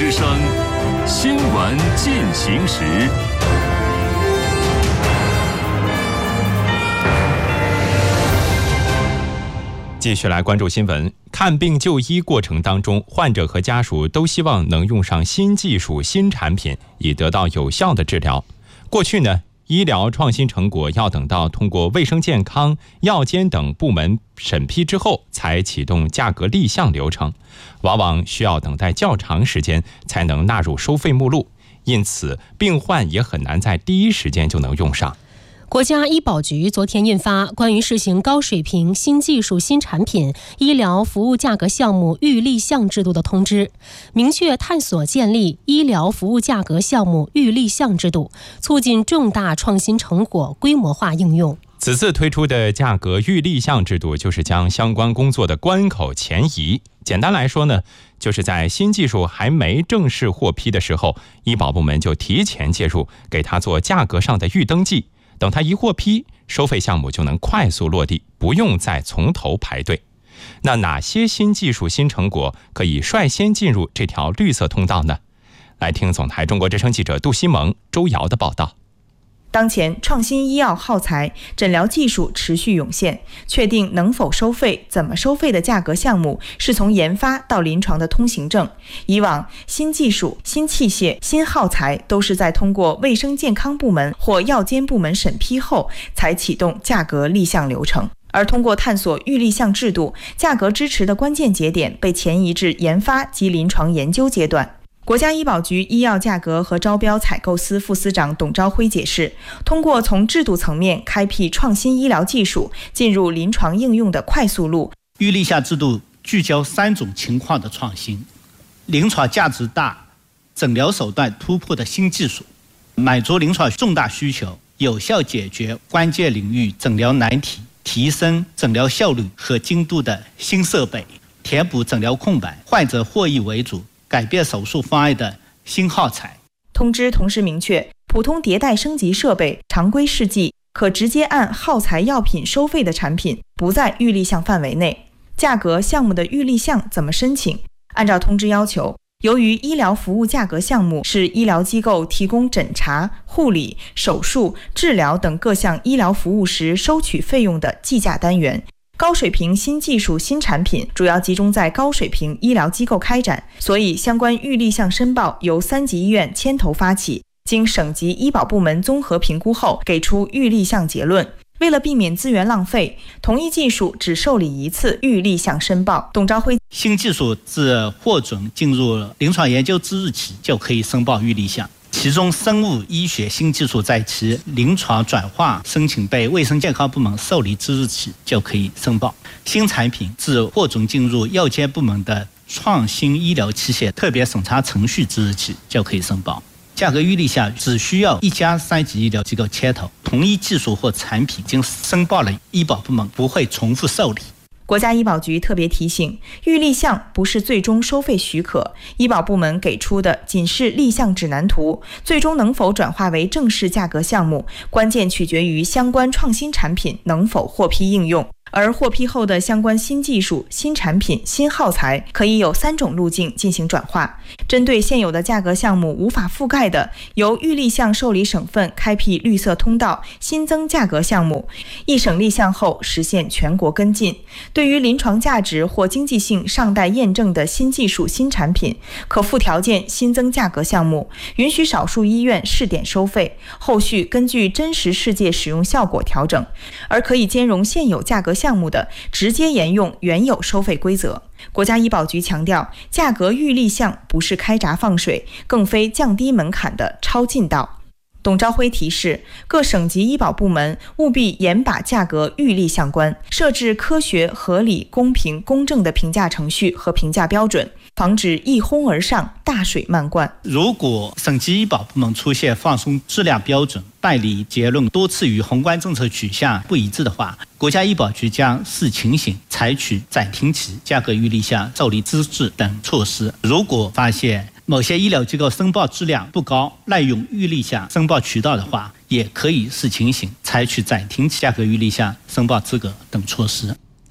之声，新闻进行时。继续来关注新闻。看病就医过程当中，患者和家属都希望能用上新技术、新产品，以得到有效的治疗。过去呢，医疗创新成果要等到通过卫生健康、药监等部门审批之后，才启动价格立项流程，往往需要等待较长时间才能纳入收费目录，因此病患也很难在第一时间就能用上。 国家医保局昨天印发关于实行高水平新技术新产品医疗服务价格项目预立项制度的通知，明确探索建立医疗服务价格项目预立项制度，促进重大创新成果规模化应用。 此次推出的价格预立项制度，就是将相关工作的关口前移。简单来说呢，就是在新技术还没正式获批的时候，医保部门就提前介入，给它做价格上的预登记。等它一获批，收费项目就能快速落地，不用再从头排队。那哪些新技术新成果可以率先进入这条绿色通道呢？来听总台中国之声记者杜西蒙、周瑶的报道。 当前创新医药耗材、诊疗技术持续涌现，确定能否收费、怎么收费的价格项目是从研发到临床的通行证。以往新技术、新器械、新耗材都是在通过卫生健康部门或药监部门审批后才启动价格立项流程，而通过探索预立项制度，价格支持的关键节点被前移至研发及临床研究阶段。国家医保局医药价格和招标采购司副司长董昭辉解释，通过从制度层面开辟创新医疗技术进入临床应用的快速路。 预立项制度聚焦3种情况的创新：临床价值大、诊疗手段突破的新技术，满足临床重大需求，有效解决关键领域诊疗难题，提升诊疗效率和精度的新设备，填补诊疗空白，患者获益为主，改变手术方案的新耗材。 通知同时明确，普通迭代升级设备、常规试剂可直接按耗材药品收费的产品不在预立项范围内。价格项目的预立项怎么申请？按照通知要求，由于医疗服务价格项目是医疗机构提供诊查、护理、手术、治疗等各项医疗服务时收取费用的计价单元，高水平新技术新产品主要集中在高水平医疗机构开展，所以相关预立项申报由3级医院牵头发起，经省级医保部门综合评估后给出预立项结论。为了避免资源浪费，同一技术只受理1次预立项申报。董昭辉， 新技术自获准进入临床研究之日起就可以申报预立项，其中生物医学新技术在其临床转化申请被卫生健康部门受理之日起就可以申报。新产品自获准进入药监部门的创新医疗器械特别审查程序之日起就可以申报。价格预立项只需要1家3级医疗机构牵头，同一技术或产品经申报了医保部门不会重复受理。 国家医保局特别提醒，预立项不是最终收费许可，医保部门给出的仅是立项指南图，最终能否转化为正式价格项目，关键取决于相关创新产品能否获批应用。而获批后的相关新技术、新产品、新耗材可以有3种路径进行转化。针对现有的价格项目无法覆盖的，由预立项受理省份开辟绿色通道，新增价格项目，一省立项后实现全国跟进。对于临床价值或经济性尚待验证的新技术、新产品，可附条件新增价格项目，允许少数医院试点收费，后续根据真实世界使用效果调整。而可以兼容现有价格项目的，直接沿用原有收费规则。国家医保局强调，价格预立项不是开闸放水，更非降低门槛的超近道。董昭辉提示，各省级医保部门务必严把价格预立项关，设置科学、合理、公平、公正的评价程序和评价标准，防止一哄而上、大水漫灌。 如果省级医保部门出现放松质量标准、办理结论多次与宏观政策取向不一致的话，国家医保局将视情形采取暂停其价格预立项受理资质等措施。如果发现某些医疗机构申报质量不高，滥用预立项申报渠道的话，也可以视情形采取暂停其价格预立项申报资格等措施。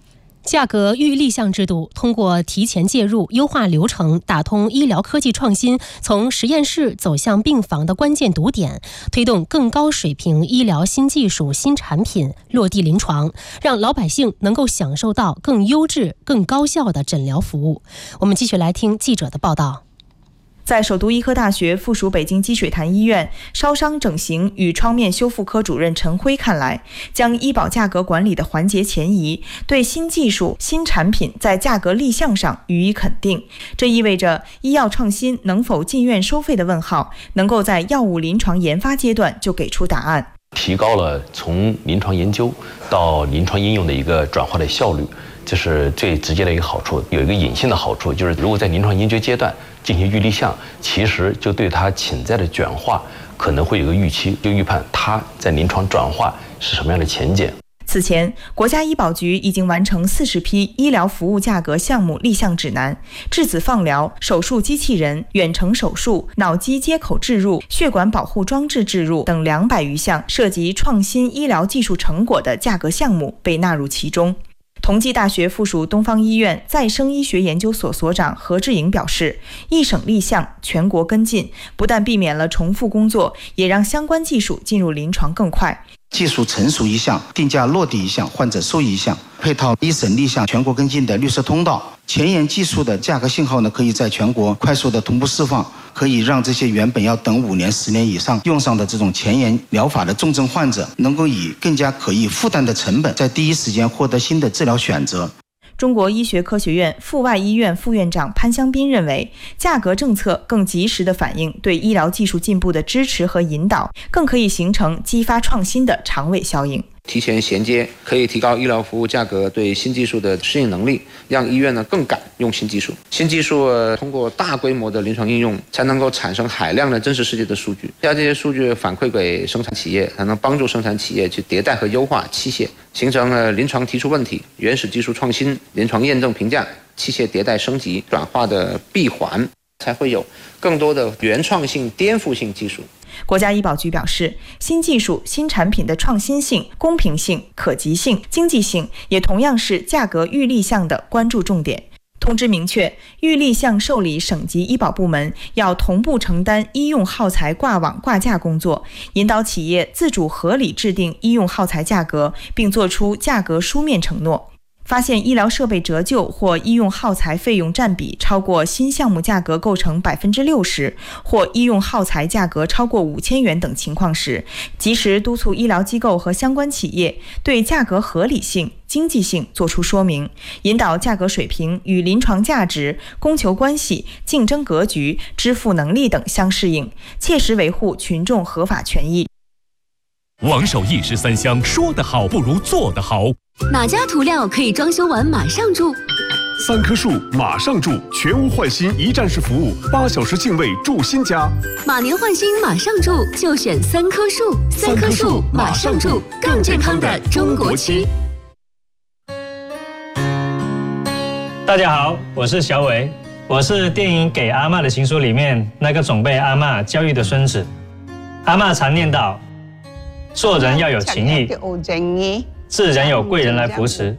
价格预立项制度通过提前介入、优化流程、打通医疗科技创新从实验室走向病房的关键堵点，推动更高水平医疗新技术、新产品落地临床，让老百姓能够享受到更优质、更高效的诊疗服务。我们继续来听记者的报道。 在首都医科大学附属北京积水潭医院烧伤整形与创面修复科主任陈辉看来，将医保价格管理的环节前移，对新技术、新产品在价格立项上予以肯定。这意味着医药创新能否进院收费的问号，能够在药物临床研发阶段就给出答案， 提高了从临床研究到临床应用的一个转化的效率。这是最直接的一个好处。有一个隐性的好处，就是如果在临床研究阶段进行预立项，其实就对它潜在的转化可能会有个预期，就预判它在临床转化是什么样的前景。 此前，国家医保局已经完成40批医疗服务价格项目立项指南，质子放疗、手术机器人、远程手术、脑机接口置入、血管保护装置置入等200余项涉及创新医疗技术成果的价格项目被纳入其中。同济大学附属东方医院再生医学研究所所长何志颖表示，一省立项，全国跟进，不但避免了重复工作，也让相关技术进入临床更快。 技术成熟一项，定价落地一项，患者受益一项，配套一省立项、全国跟进的绿色通道。前沿技术的价格信号呢，可以在全国快速的同步释放，可以让这些原本要等5年、10年以上用上的这种前沿疗法的重症患者，能够以更加可以负担的成本，在第一时间获得新的治疗选择。 中国医学科学院阜外医院副院长潘香斌认为，价格政策更及时地反映对医疗技术进步的支持和引导，更可以形成激发创新的长尾效应。 提前衔接，可以提高医疗服务价格对新技术的适应能力，让医院更敢用新技术。新技术通过大规模的临床应用，才能够产生海量的真实世界的数据，将这些数据反馈给生产企业，才能帮助生产企业去迭代和优化器械，形成临床提出问题、原始技术创新、临床验证评价、器械迭代升级转化的闭环，才会有更多的原创性、颠覆性技术。 国家医保局表示，新技术、新产品的创新性、公平性、可及性、经济性，也同样是价格预立项的关注重点。通知明确，预立项受理省级医保部门要同步承担医用耗材挂网挂价工作，引导企业自主合理制定医用耗材价格，并作出价格书面承诺。发现医疗设备折旧或医用耗材费用占比超过新项目价格构成60%，或医用耗材价格超过5000元等情况时，及时督促医疗机构和相关企业对价格合理性、经济性作出说明，引导价格水平与临床价值、供求关系、竞争格局、支付能力等相适应，切实维护群众合法权益。 王守义是3香，说得好不如做得好。 哪家涂料可以装修完马上住 ？3棵树马上住，全屋换新一站式服务，8小时净位住新家。 马年换新马上住，就选3棵树。3棵树马上住，更健康的中国区。 大家好，我是小伟，我是电影《给阿嬷的情书》里面那个总被阿嬷教育的孙子。阿嬷常念叨，做人要有情义，自然有贵人来扶持。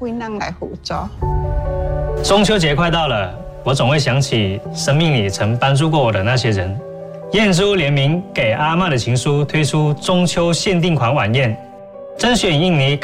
中秋节快到了，我总会想起生命里曾帮助过我的那些人。燕珠联名《给阿嬷的情书》推出中秋限定款晚宴，甄选印尼